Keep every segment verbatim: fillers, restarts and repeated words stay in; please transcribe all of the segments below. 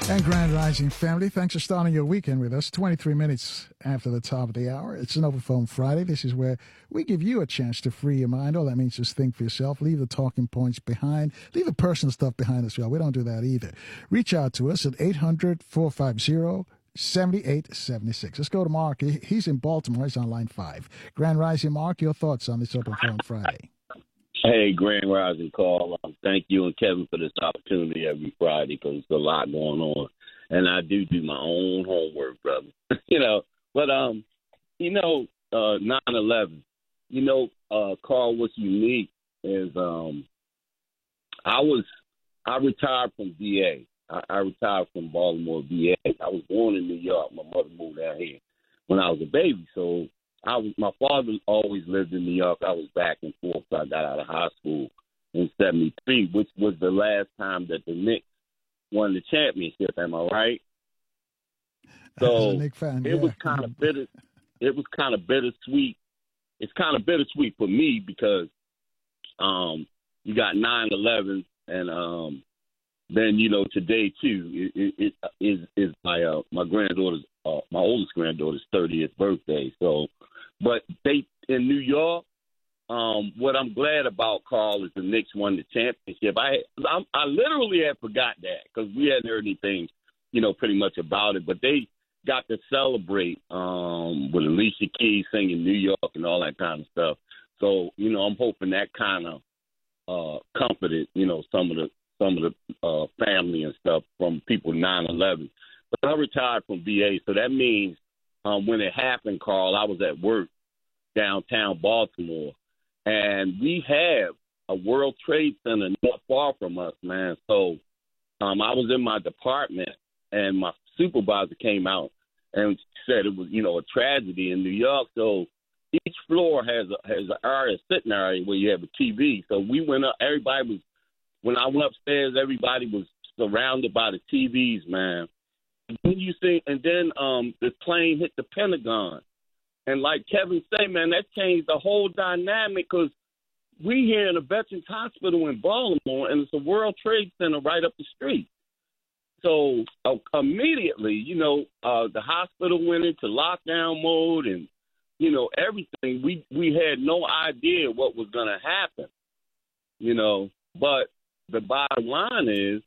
And Grand Rising family, thanks for starting your weekend with us. twenty-three minutes after the top of the hour. It's an Overphone Friday. This is where we give you a chance to free your mind. All that means is think for yourself. Leave the talking points behind. Leave the personal stuff behind as well. We don't do that either. Reach out to us at eight hundred, four five zero, seven eight seven six. Let's go to Mark. He's in Baltimore. He's on line five. Grand Rising, Mark, your thoughts on this Overphone Friday? Hey, Grand Rising, Carl. Um, thank you and Kevin for this opportunity every Friday because there's a lot going on. And I do do my own homework, brother. you know, but, um, you know, uh, nine eleven, you know, uh, Carl, what's unique is um, I was, I retired from V A. I, I retired from Baltimore V A. I was born in New York. My mother moved down here when I was a baby. So I was, my father always lived in New York. I was back and forth. So I got out of high school in seventy-three, which was the last time that the Knicks won the championship. Am I right? So Knick fan, it yeah. was kind of bitter. It was kind of bittersweet. It's kind of bittersweet for me because um, you got nine eleven, and um, then you know today too it, it, it is is my uh, my granddaughter's uh, my oldest granddaughter's thirtieth birthday. So, but they in New York. Um, what I'm glad about, Carl, is the Knicks won the championship. I I, I literally had forgot that because we hadn't heard anything, you know, pretty much about it. But they got to celebrate um, with Alicia Keys singing New York and all that kind of stuff. So, you know, I'm hoping that kind of uh, comforted, you know, some of the some of the uh, family and stuff from people nine eleven. But I retired from V A, so that means um, when it happened, Carl, I was at work downtown Baltimore. And we have a World Trade Center not far from us, man. So um, I was in my department, and my supervisor came out and said it was, you know, a tragedy in New York. So each floor has a, has an area, sitting area where you have a T V. So we went up. Everybody was, when I went upstairs, everybody was surrounded by the T Vs, man. And then you see, and then um, the plane hit the Pentagon. And like Kevin said, man, that changed the whole dynamic because we here in a Veterans Hospital in Baltimore, and it's a World Trade Center right up the street. So uh, immediately, you know, uh, the hospital went into lockdown mode and, you know, everything. We, we had no idea what was going to happen, you know. But the bottom line is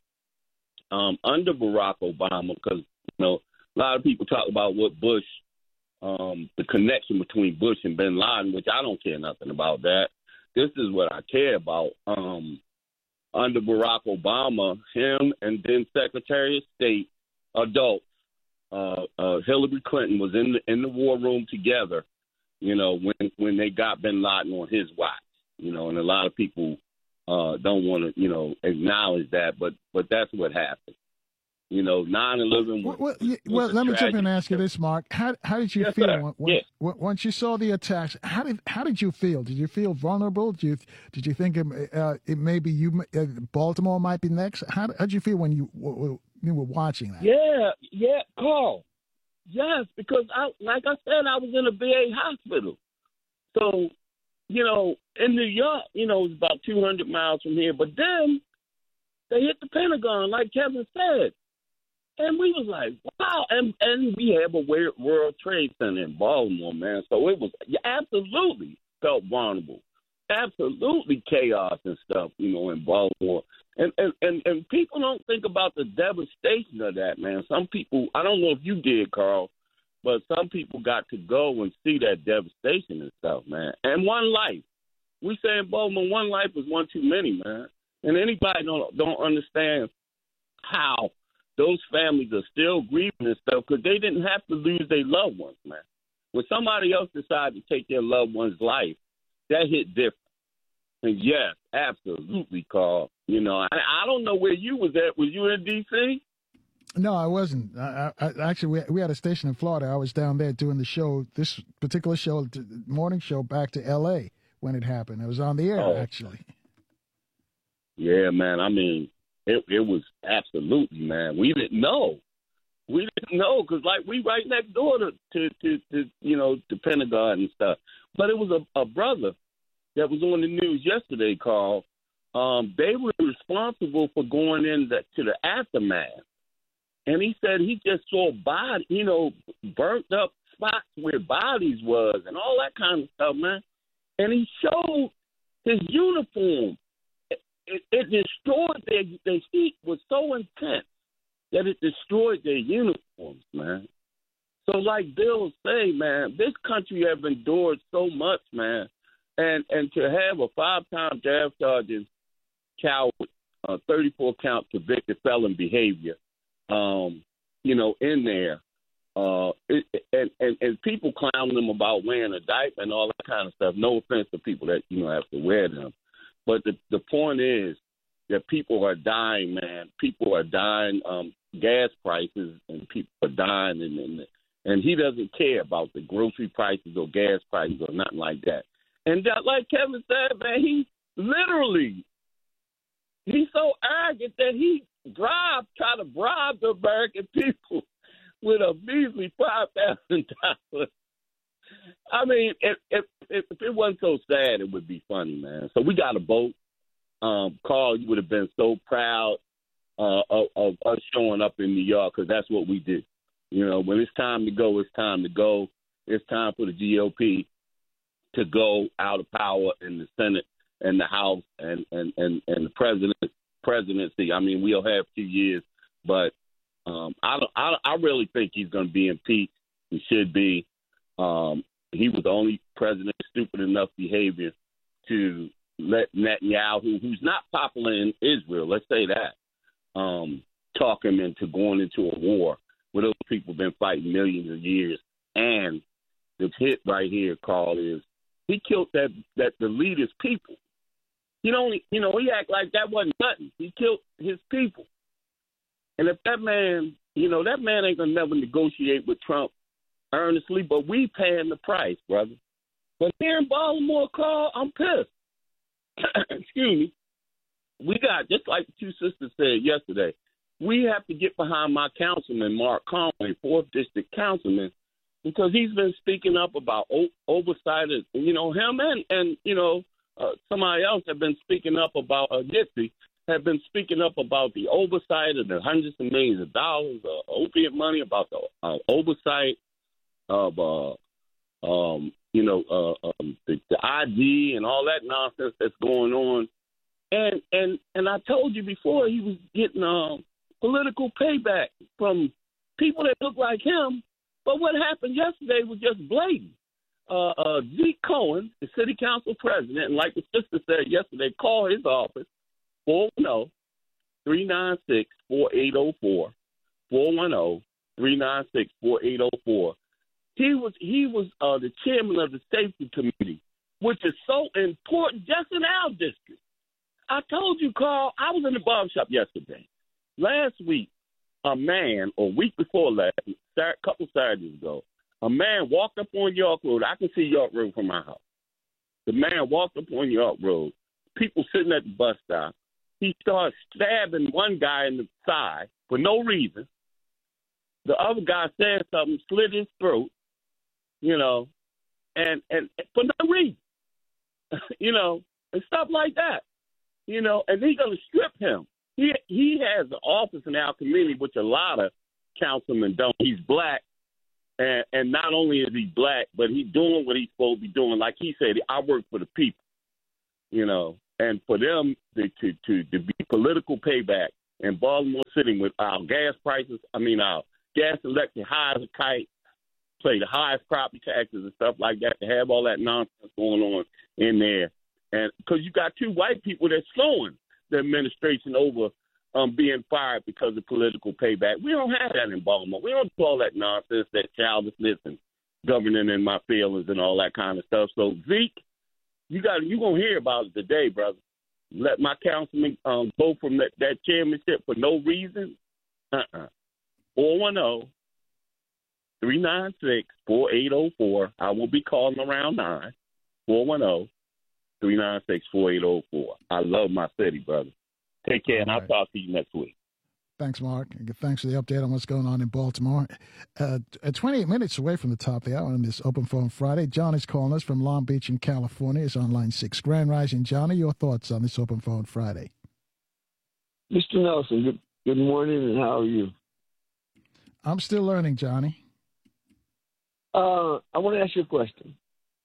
um, under Barack Obama, because, you know, a lot of people talk about what Bush Um, the connection between Bush and bin Laden, which I don't care nothing about that. This is what I care about. Um, under Barack Obama, him and then Secretary of State, adults, uh, uh, Hillary Clinton was in the, in the war room together, you know, when, when they got bin Laden on his watch, you know, and a lot of people uh, don't want to, you know, acknowledge that, but, but that's what happened. You know, nine eleven was, well, well, was well let me jump in and ask you tragedy. this, Mark. How how did you Yes, feel sir. when, when, Yes. when- once you saw the attacks? How did how did you feel? Did you feel vulnerable? Did you did you think uh, it maybe you uh, Baltimore might be next? How how did you feel when you w- you were watching that? Yeah, yeah, Carl. Yes, because I, like I said, I was in a V A hospital. So, you know, in New York, you know, it's about two hundred miles from here. But then they hit the Pentagon, like Kevin said. And we was like, wow. And and we have a World Trade Center in Baltimore, man. So it was you absolutely felt vulnerable. Absolutely chaos and stuff, you know, in Baltimore. And, and, and, and people don't think about the devastation of that, man. Some people, I don't know if you did, Carl, but some people got to go and see that devastation and stuff, man. And one life. We say in Baltimore, one life is one too many, man. And anybody don't don't understand how those families are still grieving and stuff because they didn't have to lose their loved ones, man. When somebody else decided to take their loved one's life, that hit different. And yes, absolutely, Carl. You know, I, I don't know where you was at. Was you in D C? No, I wasn't. I, I, actually, we, we had a station in Florida. I was down there doing the show, this particular show, the morning show, back to L A when it happened. I was on the air, Oh. actually. Yeah, man. I mean, it, it was absolutely, man. We didn't know. We didn't know because, like, we right next door to, to, to, to, you know, the Pentagon and stuff. But it was a, a brother that was on the news yesterday, Carl. Um, they were responsible for going in the, to the aftermath and he said he just saw body, you know, burnt up spots where bodies was and all that kind of stuff, man. And he showed his uniform. It, it, it destroyed their, their heat was so intense that it destroyed their uniforms, man. So like Bill say, man, this country have endured so much, man. And and to have a five-time draft sergeant, coward, uh, thirty-four count convicted felon behavior, um, you know, in there, uh, it, and, and, and people clowning them about wearing a diaper and all that kind of stuff. No offense to people that, you know, have to wear them. But the, the point is that people are dying, man. People are dying, um, gas prices, and people are dying, and, and and he doesn't care about the grocery prices or gas prices or nothing like that. And that, like Kevin said, man, he literally, he's so arrogant that he bribe, try to bribe the American people with a measly five thousand dollars. I mean, if, if if it wasn't so sad, it would be funny, man. So we got a vote. Um, Carl, you would have been so proud uh, of, of us showing up in New York, because that's what we do. You know, when it's time to go, it's time to go. It's time for the G O P to go out of power in the Senate and the House and, and, and, and the president presidency. I mean, we'll have two years, but um, I, don't, I I really think he's going to be impeached. He should be. Um, he was the only president stupid enough behavior to let Netanyahu, who's not popular in Israel, let's say that, um, talk him into going into a war where those people have been fighting millions of years. And the hit right here, Carl, is he killed that, that the leader's people. You know, you know, he act like that wasn't nothing. He killed his people. And if that man, you know, that man ain't gonna never negotiate with Trump earnestly, but we paying the price, brother. But here in Baltimore, Carl, I'm pissed. Excuse me. We got, just like the two sisters said yesterday, we have to get behind my councilman, Mark Conway, fourth District Councilman, because he's been speaking up about o- oversight of, you know, him and, and you know, uh, somebody else have been speaking up about, uh, Dixie, have been speaking up about the oversight of the hundreds of millions of dollars, uh, opiate money, about the uh, oversight of, uh, um, you know, uh, um, the, the I D and all that nonsense that's going on. And and and I told you before, he was getting uh, political payback from people that look like him. But what happened yesterday was just blatant. Uh, uh, Zeke Cohen, the city council president, and like the sister said yesterday, called his office, four one zero, three nine six, four eight zero four, four one zero, three nine six, four eight zero four. He was he was uh, the chairman of the safety committee, which is so important just in our district. I told you, Carl, I was in the barbershop yesterday. Last week, a man, or week before last, a couple Saturdays ago, a man walked up on York Road. I can see York Road from my house. The man walked up on York Road. People sitting at the bus stop. He started stabbing one guy in the side for no reason. The other guy said something, slit his throat, you know, and, and for no reason, you know, and stuff like that, you know, and they're going to strip him. He he has an office in our community, which a lot of councilmen don't. He's black, and, and not only is he black, but he's doing what he's supposed to be doing. Like he said, I work for the people, you know, and for them to, to, to, to be political payback in Baltimore City with our gas prices, I mean, our gas and electric high as a kite, pay the highest property taxes and stuff like that, to have all that nonsense going on in there. And because you got two white people that's slowing the administration over um, being fired because of political payback. We don't have that in Baltimore. We don't do all that nonsense, that childishness and governing in my feelings and all that kind of stuff. So, Zeke, you got you're going to hear about it today, brother. Let my councilman um, go from that, that chairmanship for no reason. Uh-uh. four one zero, three nine six, four eight zero four. I will be calling around nine. four one zero, three nine six, four eight zero four. I love my city, brother. Take care, and I'll talk to you next week. Thanks, Mark. Thanks for the update on what's going on in Baltimore. Uh, twenty-eight minutes away from the top of the hour on this Open Phone Friday, John is calling us from Long Beach in California. It's on line six. Grand Rising, Johnny, your thoughts on this Open Phone Friday? Mister Nelson, good, good morning, and how are you? I'm still learning, Johnny. Uh, I want to ask you a question.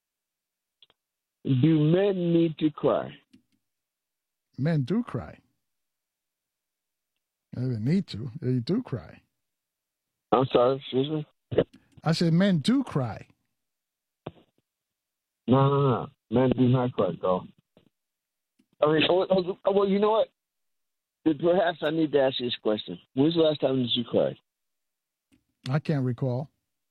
Do men need to cry? Men do cry. They need to. They do cry. I'm sorry, excuse me? I said men do cry. No, no, no. Men do not cry, though. I mean, oh, oh, oh, well, you know what? Perhaps I need to ask you this question. When's the last time did you cry? I can't recall.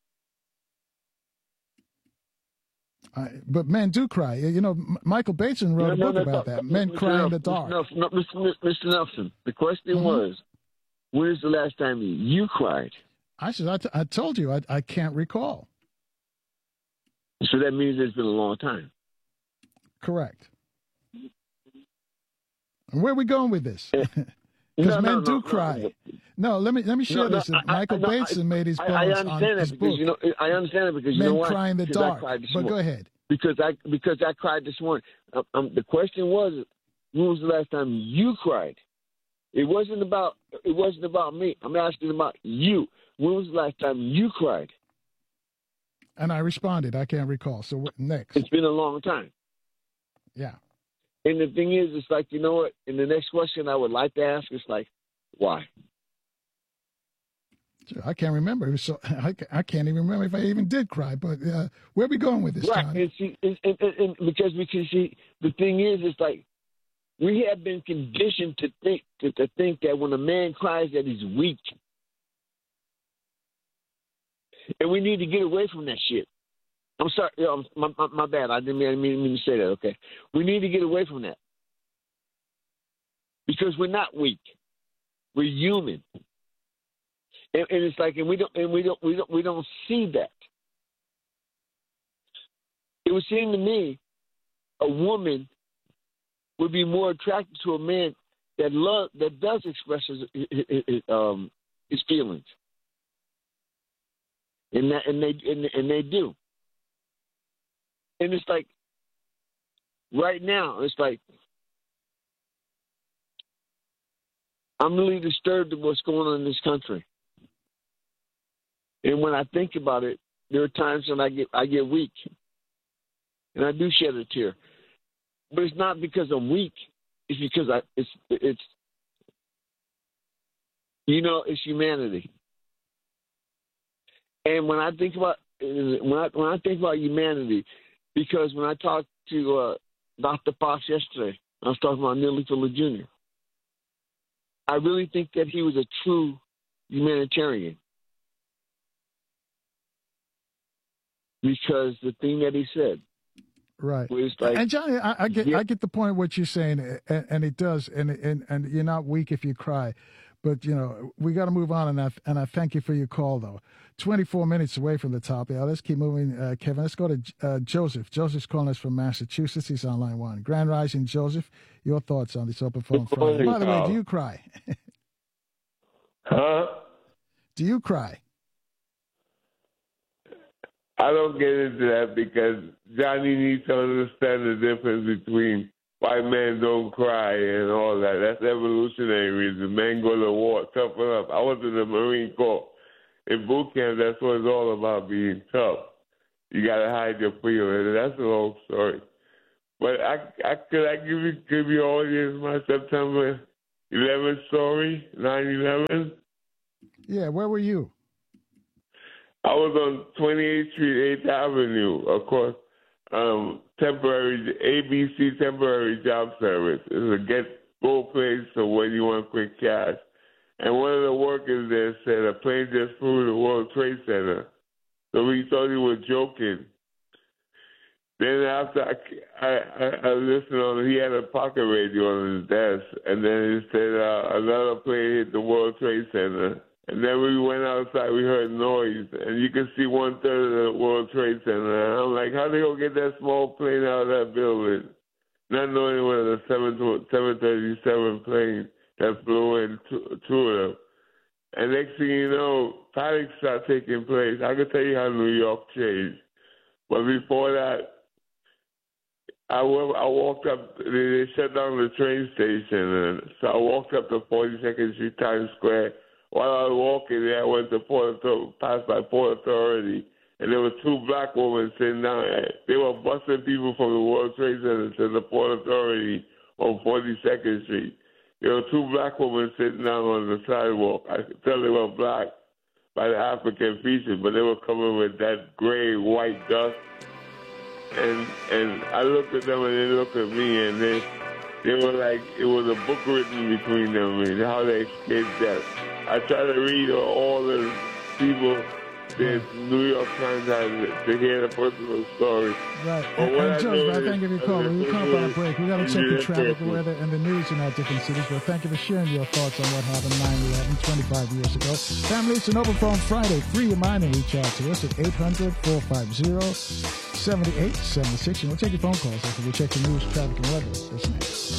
I, but men do cry. You know, M- Michael Bateson wrote no, a no, book no, about no, that. no, Men Mister cry in Nelson, the dark. Mister Nelson, no, Mister Mister Nelson, the question mm-hmm. was, when is the last time you cried? I said, I, t- I told you, I, I can't recall. So that means it's been a long time. Correct. And where are we going with this? Because no, men no, do no, cry. No, no, let me let me share no, this. No, Michael I, no, Bateson I, made his I, points I on understand his that because book. you know I understand it because you Men know why? cry in the because dark. I cried this But morning. go ahead. Because I because I cried this morning. Um, um, the question was, when was the last time you cried? It wasn't about it wasn't about me. I'm asking about you. When was the last time you cried? And I responded, I can't recall. So what, next. It's been a long time. Yeah. And the thing is, it's like, you know what? And the next question I would like to ask is like, why? I can't remember. It was so I, I can't even remember if I even did cry. But uh, where are we going with this, right. Johnny? And see, and, and, and because because see, the thing is, it's like we have been conditioned to think to, to think that when a man cries that he's weak, and we need to get away from that shit. I'm sorry, you know, my, my, my bad. I didn't mean, I didn't mean to say that. Okay, we need to get away from that because we're not weak. We're human. And, and it's like, and we don't, and we don't, we don't, we don't see that. It would seem to me, a woman would be more attracted to a man that love, that does express his, his, his, um, his feelings, and that, and they, and, and they do. And it's like, right now, it's like, I'm really disturbed at what's going on in this country. And when I think about it, there are times when I get I get weak, and I do shed a tear. But it's not because I'm weak. It's because I it's it's you know it's humanity. And when I think about when I when I think about humanity, because when I talked to uh, Doctor Fox yesterday, I was talking about Neely Fuller Junior I really think that he was a true humanitarian. Because the thing that he said, right? Was like, and Johnny, I, I get, yeah. I get the point what you're saying, and, and it does, and, and and you're not weak if you cry, but you know we got to move on, and I and I thank you for your call though. twenty-four minutes away from the top. Yeah, let's keep moving, uh, Kevin. Let's go to uh, Joseph. Joseph's calling us from Massachusetts. He's on line one. Grand Rising, Joseph. Your thoughts on this open phone Friday? By the way, do you cry? Huh? Do you cry? I don't get into that because Johnny needs to understand the difference between why men don't cry and all that. That's evolutionary reason. Men go to war, toughen up. I was in the Marine Corps. In boot camp, that's what it's all about, being tough. You got to hide your feelings. That's a long story. But I, I could I give you give your audience my September eleventh story, nine eleven? Yeah, where were you? I was on twenty-eighth Street, eighth Avenue, of course, um, temporary, A B C temporary job service. It's a get-go place so when you want quick cash. And one of the workers there said a plane just flew the World Trade Center. So we thought he was joking. Then after I, I, I, I listened on, he had a pocket radio on his desk, and then he said uh, another plane hit the World Trade Center. And then we went outside, we heard noise, and you could see one third of the World Trade Center. And I'm like, how they gonna get that small plane out of that building? Not knowing it was a seven thirty-seven plane that flew in two, two of them. And next thing you know, panic started taking place. I can tell you how New York changed. But before that, I, I walked up, they shut down the train station, and so I walked up to forty-second Street, Times Square, while I was walking there, I went to Port Authority, passed by Port Authority, and there were two black women sitting down. They were busing people from the World Trade Center to the Port Authority on forty-second Street. There were two black women sitting down on the sidewalk. I could tell they were black by the African features, but they were covered with that gray, white dust. And and I looked at them, and they looked at me, and they they were like, it was a book written between them, and how they escaped death. I tried to read all the people that New York Times had to hear the personal story. Right. And, and Joseph, I thank you for your call. When we come up on a break, we got to check the traffic, the weather, and the news in our different cities. But thank you for sharing your thoughts on what happened nine eleven, twenty-five years ago. Family, it's an Open Phone Friday. Free your mind and reach out to us at eight hundred, four five zero, seven eight seven six. And we'll take your phone calls after we check the news, traffic, and weather. This next.